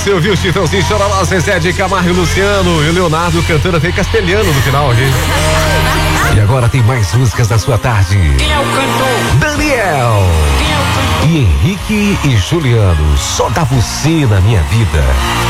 Você ouviu o Chitãozinho, Chororó, Zezé de Camargo e Luciano e o Leonardo cantando até castelhano no final aqui. E agora tem mais músicas da sua tarde. Quem é o cantor? Daniel. Quem é o cantor? E Henrique e Juliano, só dá você na minha vida.